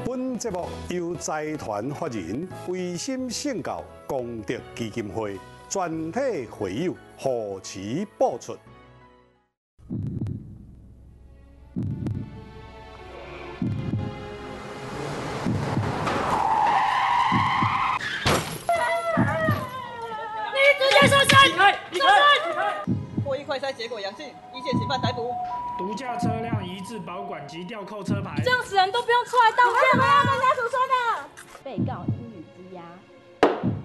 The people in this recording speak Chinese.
本节目由财团法人维心圣教功德基金会全体会友护持播出。 你直接收身！ 离开！离开！ 获益快筛结果阳性，一线嫌犯逮捕。 毒驾车辆移至保管及吊扣车牌。 这样死人都不用出来道歉吗？跟家属说的。 被告